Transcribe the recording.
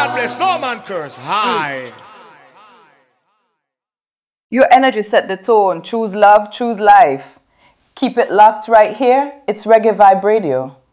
God bless, no man curse. Hi. Your energy set the tone. Choose love, choose life. Keep it locked right here. It's Reggae Vibe Radio.